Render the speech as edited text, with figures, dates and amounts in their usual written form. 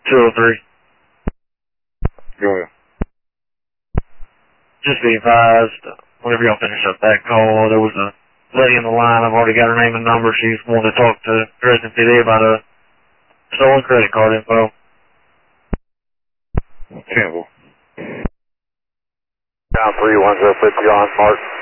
203. Go ahead. Just be advised, whenever y'all finish up that call, there was a lady in the line. I've already got her name and number. She's wanting to talk to Dresden PD about a stolen credit card info. Campbell. Down 31050 on Mark.